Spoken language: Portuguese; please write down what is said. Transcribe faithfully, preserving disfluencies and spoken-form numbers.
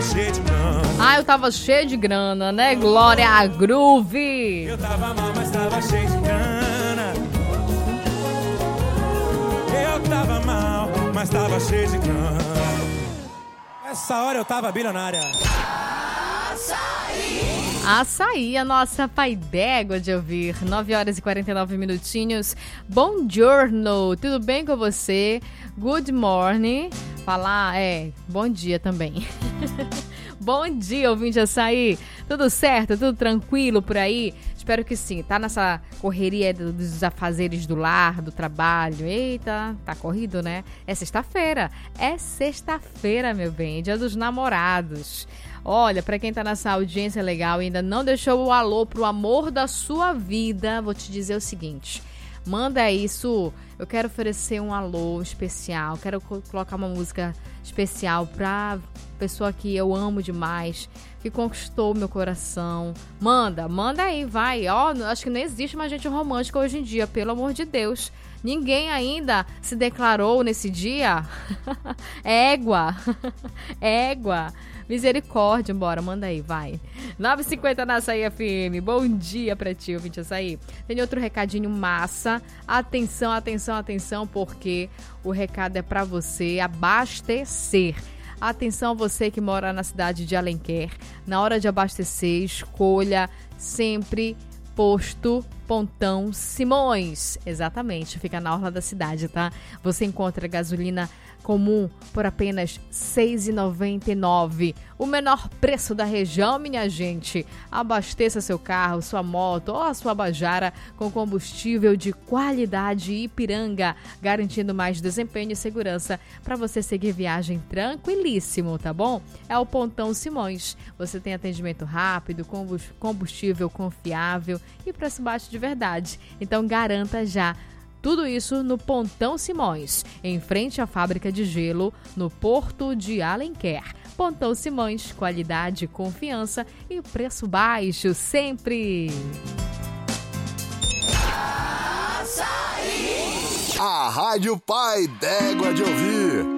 cheio de grana. Ah, eu tava cheio de grana, né? Glória a Groove. Eu tava mal, mas tava cheio de grana. Eu tava mal, mas tava cheio de grana. Essa hora eu tava bilionária. Açaí, a nossa pai d'égua de ouvir. nove horas e quarenta e nove minutinhos. Bom giorno, tudo bem com você? Good morning. Falar, é, bom dia também. Bom dia, ouvinte Açaí. Tudo certo? Tudo tranquilo por aí? Espero que sim. Tá nessa correria dos afazeres do lar, do trabalho. Eita, tá corrido, né? É sexta-feira. É sexta-feira, meu bem. Dia dos namorados. Olha, pra quem tá nessa audiência legal e ainda não deixou o alô pro amor da sua vida, vou te dizer o seguinte. Manda isso. Eu quero oferecer um alô especial. Quero colocar uma música especial pra pessoa que eu amo demais, que conquistou meu coração. Manda, manda aí, vai. Ó, acho que não existe mais gente romântica hoje em dia, pelo amor de Deus. Ninguém ainda se declarou nesse dia. Égua. Égua. Misericórdia, bora, manda aí, vai. nove e cinquenta na Açaí F M. Bom dia pra ti, ouvinte Açaí. Tem outro recadinho massa. Atenção, atenção, atenção, porque o recado é pra você abastecer. Atenção você que mora na cidade de Alenquer. Na hora de abastecer, escolha sempre Posto Pontão Simões. Exatamente, fica na orla da cidade, tá? Você encontra gasolina comum por apenas seis reais e noventa e nove centavos. O menor preço da região, minha gente. Abasteça seu carro, sua moto ou a sua bajara com combustível de qualidade Ipiranga, garantindo mais desempenho e segurança para você seguir viagem tranquilíssimo, tá bom? É o Pontão Simões. Você tem atendimento rápido, combustível confiável e preço baixo de verdade. Então garanta já. Tudo isso no Pontão Simões, em frente à fábrica de gelo, no Porto de Alenquer. Pontão Simões, qualidade, confiança e preço baixo sempre. A Rádio Pai d'Égua de Ouvir.